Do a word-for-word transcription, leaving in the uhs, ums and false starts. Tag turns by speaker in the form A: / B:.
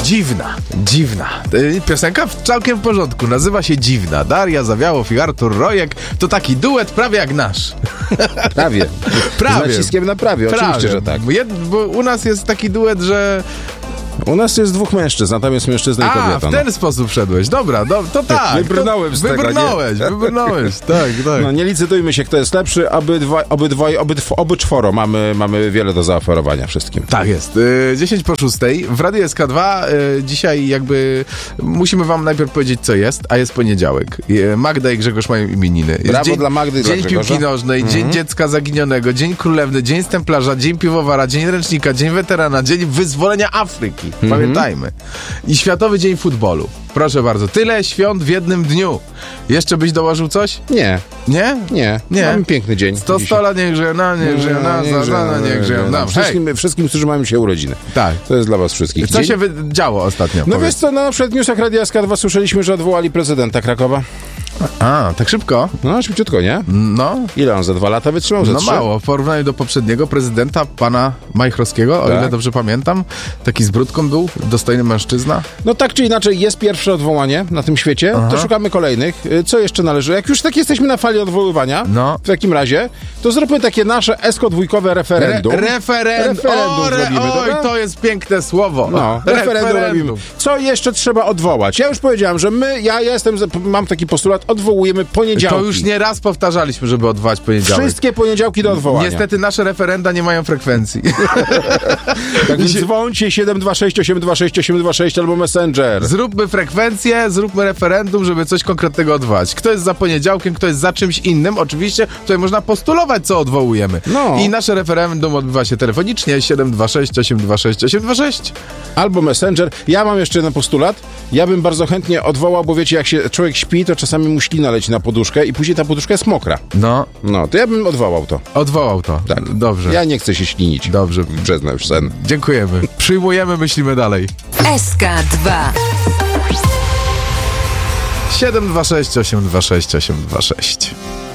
A: Dziwna, dziwna. Piosenka całkiem w porządku, nazywa się Dziwna. Daria Zawiałow i Artur Rojek to taki duet prawie jak nasz.
B: Prawie.
A: Prawie.
B: Z naciskiem na prawie,
A: prawie.
B: Oczywiście, że tak.
A: Jed, bo u nas jest taki duet, że...
B: U nas jest dwóch mężczyzn, a tam jest mężczyzna i kobieta.
A: A, w ten no. sposób wszedłeś. Dobra, do, to tak.
B: Wybrnąłem
A: to,
B: z tego,
A: Wybrnąłeś,
B: nie?
A: wybrnąłeś. Tak, tak.
B: No nie licytujmy się, kto jest lepszy. Obydwaj, obydwaj, obydw, obyczworo mamy, mamy wiele do zaoferowania wszystkim.
A: Tak jest. dziesięć po szóstej w Radiu S K dwa. Dzisiaj jakby musimy wam najpierw powiedzieć, co jest, a jest poniedziałek. Magda i Grzegorz mają imieniny. Jest
B: Brawo
A: dzień,
B: dla Magdy i
A: Dzień
B: dla
A: piłki nożnej, mm-hmm. Dzień dziecka zaginionego, Dzień królewny, Dzień stemplarza, Dzień piwowara, Dzień ręcznika, Dzień weterana, Dzień wyzwolenia Afryki. Mm-hmm. Pamiętajmy. I Światowy Dzień Futbolu. Proszę bardzo. Tyle świąt w jednym dniu. Jeszcze byś dołożył coś?
B: Nie.
A: Nie?
B: Nie.
A: Nie.
B: Mamy piękny dzień.
A: sto sto lat niech żyje na, niech żyje na, za, za, niech żyje nam.
B: Wszystkim, wszystkim, którzy mają się urodziny.
A: Tak.
B: To jest dla was wszystkich.
A: Co
B: dzień?
A: się wy- działo ostatnio?
B: No
A: powiedz.
B: wiesz co, no, na przykład w newsach Radia S K dwa słyszeliśmy, że odwołali prezydenta Krakowa.
A: A, tak szybko?
B: No, szybciutko, nie?
A: No.
B: Ile on za dwa lata wytrzymał? Za
A: No
B: trzy?
A: mało, w porównaniu do poprzedniego prezydenta, pana Majchrowskiego, o
B: Tak.
A: ile dobrze pamiętam. Taki z brudką był, dostojny mężczyzna.
B: No tak czy inaczej, jest pierwsze odwołanie na tym świecie,
A: Aha.
B: to szukamy kolejnych. Co jeszcze należy? Jak już tak jesteśmy na fali odwoływania,
A: No.
B: w takim razie, to zróbmy takie nasze esko-dwójkowe referendum.
A: Re- referendum.
B: Referendum
A: o, re-
B: zrobimy,
A: Oj,
B: dobra?
A: to jest piękne słowo.
B: No, referendum robimy. Co jeszcze trzeba odwołać? Ja już powiedziałem, że my, ja, ja jestem, mam taki postulat, odwołujemy poniedziałki.
A: To już nie raz powtarzaliśmy, żeby odwołać poniedziałek.
B: Wszystkie poniedziałki do odwołania.
A: Niestety nasze referenda nie mają frekwencji.
B: Tak więc dzwońcie siedem dwa sześć osiem dwa sześć osiem dwa sześć albo Messenger.
A: Zróbmy frekwencję, zróbmy referendum, żeby coś konkretnego odwołać. Kto jest za poniedziałkiem, kto jest za czymś innym. Oczywiście tutaj można postulować, co odwołujemy.
B: No.
A: I nasze referendum odbywa się telefonicznie siedem dwa sześć osiem dwa sześć osiem dwa sześć.
B: Albo Messenger. Ja mam jeszcze jeden postulat. Ja bym bardzo chętnie odwołał, bo wiecie, jak się człowiek śpi, to czasami mu ślina leci na poduszkę i później ta poduszka jest mokra.
A: No,
B: No, to ja bym odwołał to.
A: odwołał to.
B: Tak.
A: Dobrze.
B: Ja nie chcę się ślinić.
A: Dobrze.
B: Przez nasz sen.
A: Dziękujemy. Przyjmujemy, myślimy dalej.
C: S K dwa
A: siedem dwa sześć osiem dwa sześć osiem dwa sześć.